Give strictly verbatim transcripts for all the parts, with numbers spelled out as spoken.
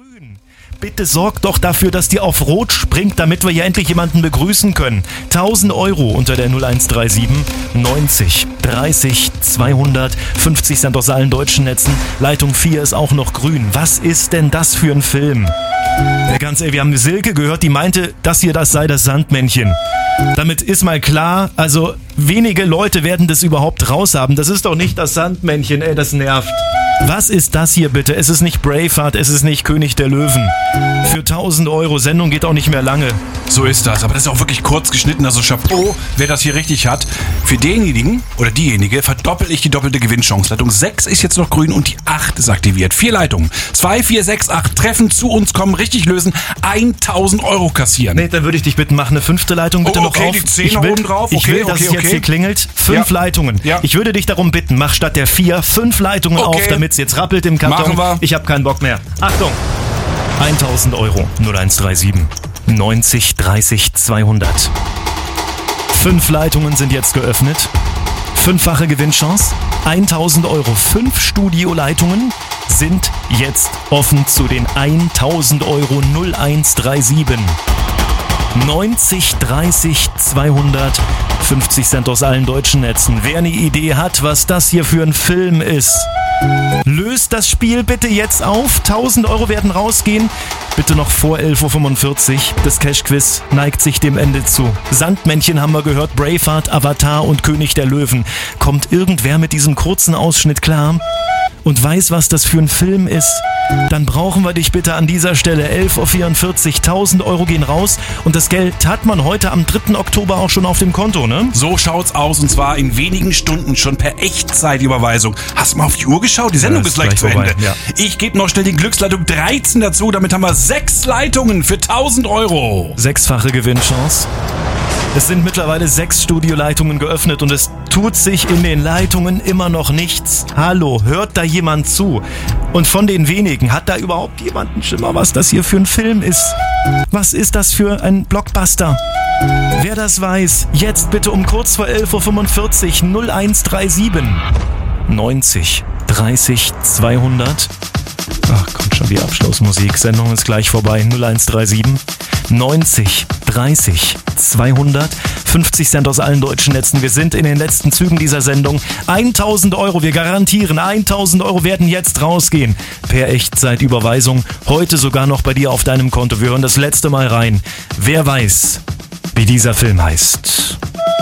grün. Bitte sorgt doch dafür, dass die auf Rot springt, damit wir hier endlich jemanden begrüßen können. tausend Euro unter der null eins drei sieben neunzig dreißig zweihundert. fünfzig Cent aus allen deutschen Netzen. Leitung vier ist auch noch grün. Was ist denn das für ein Film? Ja, ganz ehrlich, wir haben Silke gehört, die meinte, das hier, das sei das Sandmännchen. Damit ist mal klar, also wenige Leute werden das überhaupt raushaben. Das ist doch nicht das Sandmännchen, ey, das nervt. Was ist das hier bitte? Es ist nicht Braveheart, es ist nicht König der Löwen. Für tausend Euro, Sendung geht auch nicht mehr lange. So ist das, aber das ist auch wirklich kurz geschnitten, also Chapeau, wer das hier richtig hat. Für denjenigen oder diejenige verdoppel ich die doppelte Gewinnchance. Leitung sechs ist jetzt noch grün und die acht ist aktiviert. Vier Leitungen. zwei, vier, sechs, acht treffen, zu uns kommen, richtig lösen, tausend Euro kassieren. Nee, dann würde ich dich bitten, mach eine fünfte Leitung bitte oh, noch okay, auf. Die zehn ich noch will, oben drauf. Ich okay, will, dass okay, es jetzt okay. hier klingelt. Fünf ja. Leitungen. Ja. Ich würde dich darum bitten, mach statt der vier fünf Leitungen okay. auf, damit es jetzt rappelt im Karton. Machen wir. Ich habe keinen Bock mehr. Achtung! tausend Euro. null eins drei sieben neunzig dreißig zweihundert. Fünf Leitungen sind jetzt geöffnet. Fünffache Gewinnchance. tausend Euro. Fünf Studioleitungen sind jetzt offen zu den tausend Euro null eins drei sieben. neunzig dreißig zweihundert. fünfzig Cent aus allen deutschen Netzen. Wer eine Idee hat, was das hier für ein Film ist, löst das Spiel bitte jetzt auf. tausend Euro werden rausgehen. Bitte noch vor elf Uhr fünfundvierzig. Das Cash-Quiz neigt sich dem Ende zu. Sandmännchen haben wir gehört, Braveheart, Avatar und König der Löwen. Kommt irgendwer mit diesem kurzen Ausschnitt klar und weiß, was das für ein Film ist? Dann brauchen wir dich bitte an dieser Stelle. elf Uhr vierundvierzig. tausend Euro gehen raus und das Geld hat man heute am dritten Oktober auch schon auf dem Konto, ne? So schaut's aus und zwar in wenigen Stunden schon per Echtzeitüberweisung. Hast du mal auf die Uhr geschaut? Die Sendung ja, ist, ist gleich zu vorbei. Ende. Ja. Ich gebe noch schnell die Glücksleitung dreizehn dazu. Damit haben wir sechs Leitungen für tausend Euro. Sechsfache Gewinnchance. Es sind mittlerweile sechs Studioleitungen geöffnet und es tut sich in den Leitungen immer noch nichts. Hallo, hört da jemand zu? Und von den wenigen, hat da überhaupt jemand einen Schimmer, was das hier für ein Film ist? Was ist das für ein Blockbuster? Wer das weiß, jetzt bitte um kurz vor elf Uhr fünfundvierzig null eins drei sieben neunzig dreißig zweihundert. Ach, kommt schon die Abschlussmusik. Sendung ist gleich vorbei. null eins drei sieben neunzig dreißig zweihundert. fünfzig Cent aus allen deutschen Netzen. Wir sind in den letzten Zügen dieser Sendung. tausend Euro, wir garantieren, tausend Euro werden jetzt rausgehen. Per Echtzeitüberweisung. Heute sogar noch bei dir auf deinem Konto. Wir hören das letzte Mal rein. Wer weiß, wie dieser Film heißt?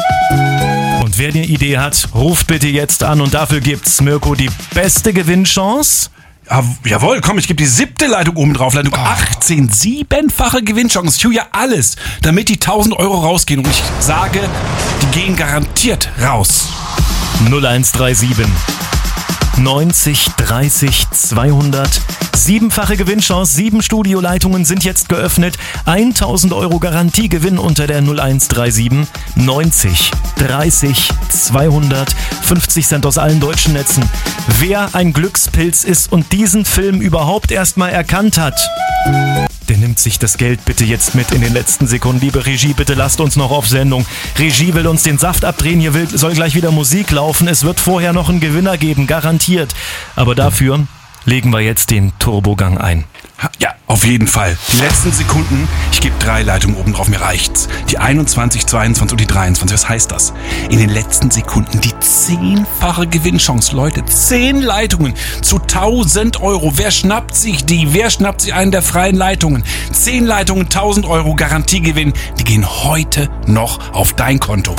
Und wer eine Idee hat, ruft bitte jetzt an und dafür gibt's Mirko die beste Gewinnchance. Ja, jawohl, komm, ich gebe die siebte Leitung oben drauf. Leitung oh. achtzehn, siebenfache Gewinnchance. Ich tue ja alles, damit die tausend Euro rausgehen. Und ich sage, die gehen garantiert raus. null eins drei sieben neunzig dreißig zweihundert. Siebenfache Gewinnchance, sieben Studioleitungen sind jetzt geöffnet. tausend Euro Garantiegewinn unter der null eins drei sieben neunzig dreißig zweihundert. fünfzig Cent aus allen deutschen Netzen. Wer ein Glückspilz ist und diesen Film überhaupt erstmal erkannt hat, der nimmt sich das Geld bitte jetzt mit in den letzten Sekunden. Liebe Regie, bitte lasst uns noch auf Sendung. Regie will uns den Saft abdrehen, hier will, soll gleich wieder Musik laufen. Es wird vorher noch einen Gewinner geben, garantiert. Aber dafür legen wir jetzt den Turbogang ein. Ja, auf jeden Fall. Die letzten Sekunden, ich gebe drei Leitungen oben drauf, mir reicht's. Die einundzwanzig, zweiundzwanzig und die dreiundzwanzig. Was heißt das? In den letzten Sekunden die zehnfache Gewinnchance. Leute, zehn Leitungen zu tausend Euro. Wer schnappt sich die? Wer schnappt sich einen der freien Leitungen? Zehn Leitungen, tausend Euro Garantiegewinn. Die gehen heute noch auf dein Konto.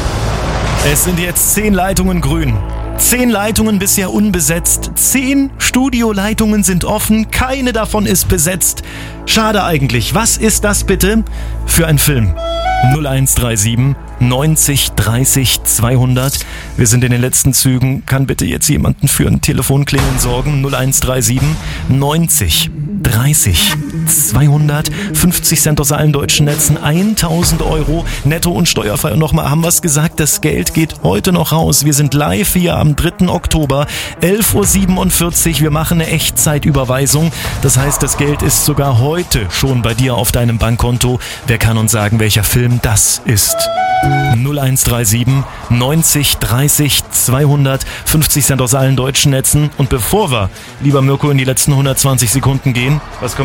Es sind jetzt zehn Leitungen grün. Zehn Leitungen bisher unbesetzt. Zehn Studioleitungen sind offen. Keine davon ist besetzt. Schade eigentlich. Was ist das bitte für ein Film? null eins drei sieben neunzig dreißig zweihundert. Wir sind in den letzten Zügen. Kann bitte jetzt jemanden für ein Telefonklingeln sorgen? null eins drei sieben neunzig dreißig zweihundert. fünfzig Cent aus allen deutschen Netzen. tausend Euro netto und steuerfrei. Und nochmal haben wir es gesagt, das Geld geht heute noch raus. Wir sind live hier am dritten Oktober, elf Uhr siebenundvierzig. Wir machen eine Echtzeitüberweisung. Das heißt, das Geld ist sogar heute schon bei dir auf deinem Bankkonto. Wer kann uns sagen, welcher Film das ist? null eins drei sieben neunzig dreißig zweihundert. fünfzig Cent aus allen deutschen Netzen. Und bevor wir, lieber Mirko, in die letzten hundertzwanzig Sekunden gehen, was kommt